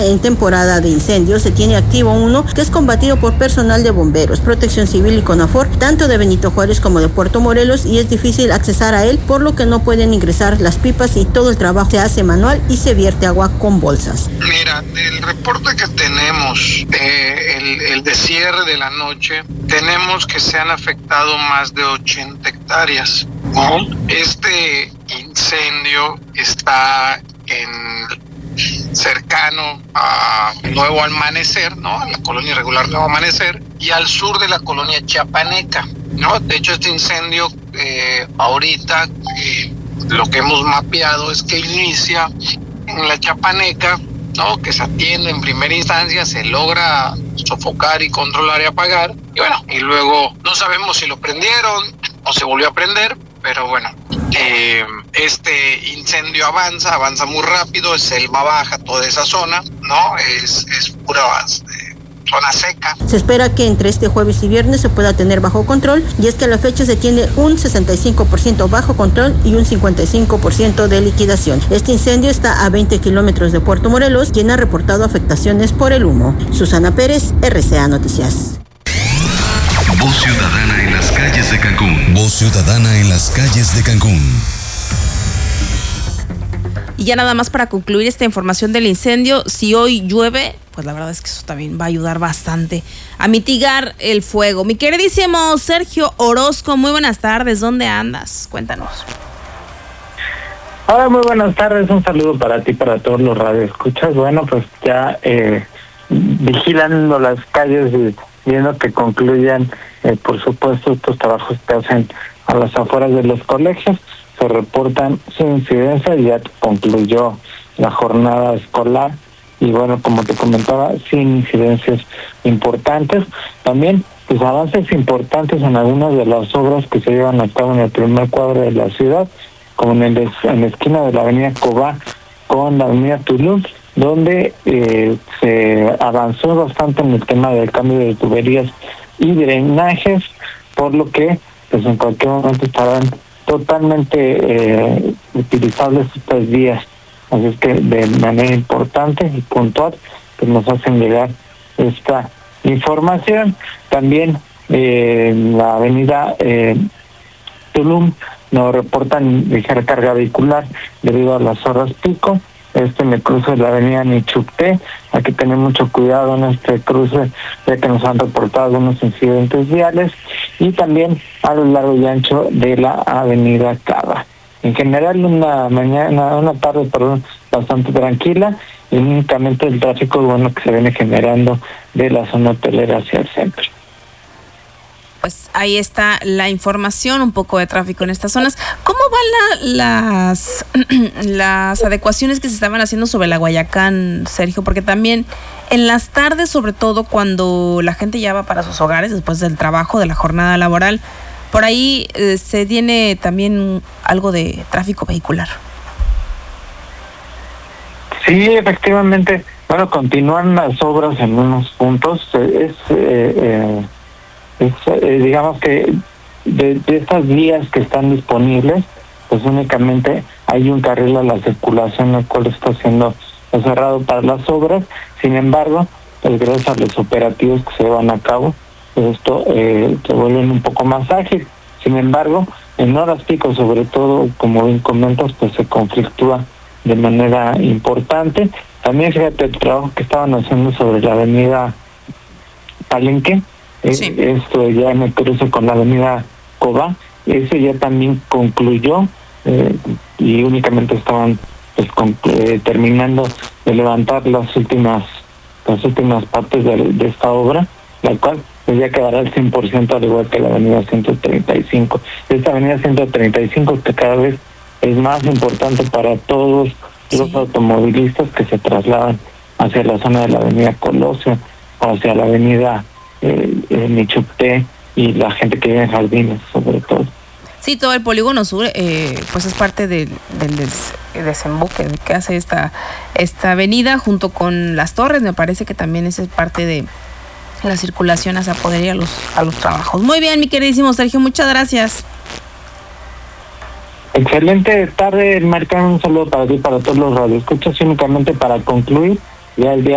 en temporada de incendios se tiene activo uno que es combatido por personal de bomberos, Protección Civil y CONAFOR, tanto de Benito Juárez como de Puerto Morelos, y es difícil accesar a él, por lo que no pueden ingresar las pipas y todo el trabajo se hace manual y se vierte agua con bolsas. Mira, del reporte que tenemos, el de cierre de la noche, tenemos que se han afectado más de 80 hectáreas, ¿no? Este incendio está cercano a Nuevo Amanecer, ¿no? A la colonia irregular Nuevo Amanecer, y al sur de la colonia Chiapaneca, ¿no? De hecho, este incendio ahorita lo que hemos mapeado es que inicia en la Chiapaneca, ¿no? Que se atiende en primera instancia, se logra sofocar y controlar y apagar, y bueno, y luego no sabemos si lo prendieron o se volvió a prender, pero bueno, este incendio avanza muy rápido, es selva baja toda esa zona, ¿no? Es pura zona seca. Se espera que entre este jueves y viernes se pueda tener bajo control, y es que a la fecha se tiene un 65% bajo control y un 55% de liquidación. Este incendio está a 20 kilómetros de Puerto Morelos, quien ha reportado afectaciones por el humo. Susana Pérez, RCA Noticias. Voz Ciudadana en las calles de Cancún. Voz Ciudadana en las calles de Cancún. Y ya nada más para concluir esta información del incendio, si hoy llueve, pues la verdad es que eso también va a ayudar bastante a mitigar el fuego. Mi queridísimo Sergio Orozco, muy buenas tardes, ¿dónde andas? Cuéntanos. Hola, muy buenas tardes, un saludo para ti, para todos los radioescuchas. Bueno, pues ya vigilando las calles y viendo que concluyan, por supuesto, estos trabajos que hacen a las afueras de los colegios. Se reportan sin incidencia y ya concluyó la jornada escolar. Y bueno, como te comentaba, sin incidencias importantes. También, pues avances importantes en algunas de las obras que se llevan a cabo en el primer cuadro de la ciudad, como en la esquina de la avenida Cobá con la avenida Tulum, donde se avanzó bastante en el tema del cambio de tuberías y drenajes, por lo que pues en cualquier momento estarán totalmente utilizables estas vías. Así es que de manera importante y puntual pues nos hacen llegar esta información. También la avenida Tulum nos reportan ligera carga vehicular debido a las horas pico. En el cruce de la avenida Nichupté, hay que tener mucho cuidado en este cruce, ya que nos han reportado algunos incidentes viales, y también a lo largo y ancho de la avenida Cava. En general, una tarde bastante tranquila, y únicamente el tráfico bueno que se viene generando de la zona hotelera hacia el centro. Pues ahí está la información, un poco de tráfico en estas zonas. ¿Cómo van las adecuaciones que se estaban haciendo sobre la Guayacán, Sergio? Porque también en las tardes, sobre todo cuando la gente ya va para sus hogares después del trabajo, de la jornada laboral, por ahí se tiene también algo de tráfico vehicular. Sí, efectivamente. Bueno, continúan las obras en unos puntos. Digamos que de estas vías que están disponibles, pues únicamente hay un carril a la circulación, el cual está siendo cerrado para las obras. Sin embargo, pues gracias a los operativos que se llevan a cabo, pues esto se vuelve un poco más ágil. Sin embargo, en horas pico, sobre todo, como bien comentas, pues se conflictúa de manera importante. También fíjate el trabajo que estaban haciendo sobre la avenida Palenque. Sí. Esto ya en el cruce con la avenida Cobá, ese ya también concluyó y únicamente estaban pues, terminando de levantar las últimas partes de esta obra, la cual pues ya quedará al 100%, al igual que la avenida 135. Esta avenida 135 que cada vez es más importante para todos los automovilistas que se trasladan hacia la zona de la avenida Colosio o hacia la avenida Nichupté, y la gente que vive en Jardines, sobre todo. Sí, todo el polígono sur pues es parte del desemboque que hace esta avenida junto con las torres. Me parece que también es parte de la circulación hacia poder ir a los trabajos. Muy bien, mi queridísimo Sergio, muchas gracias. Excelente tarde, Marca, un saludo para ti, para todos los radioescuchas. Únicamente para concluir, ya el día